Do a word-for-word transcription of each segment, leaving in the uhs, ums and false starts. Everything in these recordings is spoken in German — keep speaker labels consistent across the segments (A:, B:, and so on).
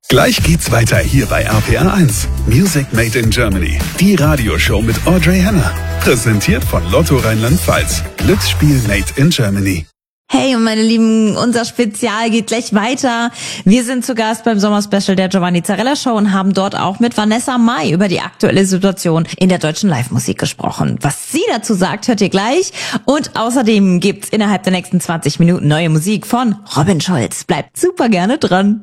A: Gleich geht's weiter hier bei R P R eins. Music Made in Germany. Die Radioshow mit Audrey Henner. Präsentiert von Lotto Rheinland-Pfalz. Glücksspiel Made in Germany.
B: Hey und meine Lieben, unser Spezial geht gleich weiter. Wir sind zu Gast beim Sommerspecial der Giovanni Zarella Show und haben dort auch mit Vanessa Mai über die aktuelle Situation in der deutschen Live-Musik gesprochen. Was sie dazu sagt, hört ihr gleich. Und außerdem gibt's innerhalb der nächsten zwanzig Minuten neue Musik von Robin Scholz. Bleibt super gerne dran.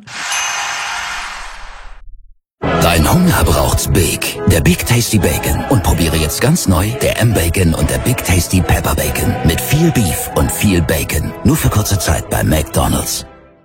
C: Dein Hunger braucht's Big, der Big Tasty Bacon. Und probiere jetzt ganz neu der M-Bacon und der Big Tasty Pepper Bacon. Mit viel Beef und viel Bacon. Nur für kurze Zeit bei McDonald's.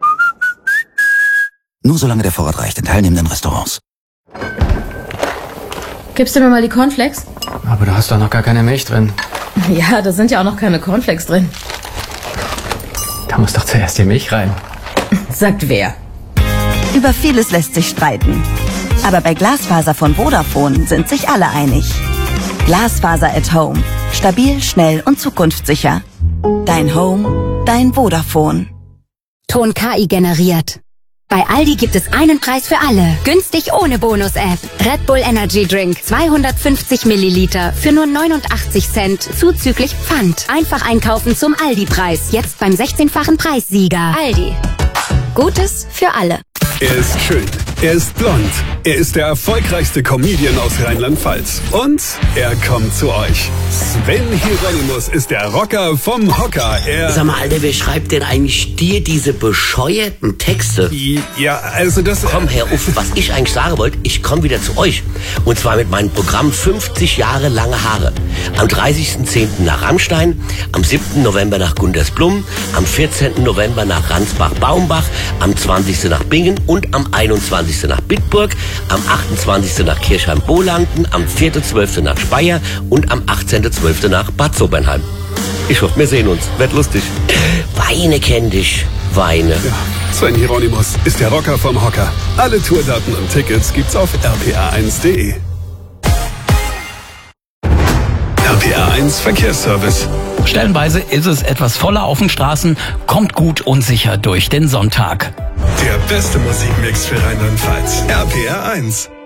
C: Nur solange der Vorrat reicht in teilnehmenden Restaurants.
D: Gibst du mir mal die Cornflakes?
E: Aber da hast doch noch gar keine Milch drin.
D: Ja, da sind ja auch noch keine Cornflakes drin.
E: Da muss doch zuerst die Milch rein.
D: Sagt wer?
F: Über vieles lässt sich streiten. Aber bei Glasfaser von Vodafone sind sich alle einig. Glasfaser at Home. Stabil, schnell und zukunftssicher. Dein Home, dein Vodafone.
G: Ton K I generiert. Bei Aldi gibt es einen Preis für alle. Günstig ohne Bonus-App. Red Bull Energy Drink. zweihundertfünfzig Milliliter für nur neunundachtzig Cent. Zuzüglich Pfand. Einfach einkaufen zum Aldi-Preis. Jetzt beim sechzehnfachen Preissieger. Aldi. Gutes für alle.
A: Er ist schön, er ist blond, er ist der erfolgreichste Comedian aus Rheinland-Pfalz. Und er kommt zu euch. Sven Hieronymus ist der Rocker vom Hocker. Er
H: Sag mal, Alter, wer schreibt denn eigentlich dir diese bescheuerten Texte?
A: Ja, also das...
H: Komm, Herr Uff, was ich eigentlich sagen wollte, ich komme wieder zu euch. Und zwar mit meinem Programm fünfzig Jahre lange Haare. Am dreißigsten zehnten nach Rammstein, am siebten November nach Gundersblum, am vierzehnten November nach Ransbach-Baumbach, am zwanzigsten nach Bingen und am einundzwanzigsten nach Bitburg, am achtundzwanzigsten nach Kirchheim-Bolanden, am vierten zwölften nach Speyer und am achtzehnten zwölften nach Bad Sobernheim. Ich hoffe, wir sehen uns. Wird lustig. Weine kenn dich. Weine.
A: Ja, Sven Hieronymus ist der Rocker vom Hocker. Alle Tourdaten und Tickets gibt's auf r p r eins punkt d e. R P R eins Verkehrsservice.
I: Stellenweise ist es etwas voller auf den Straßen, kommt gut und sicher durch den Sonntag.
A: Der beste Musikmix für Rheinland-Pfalz. R P R eins.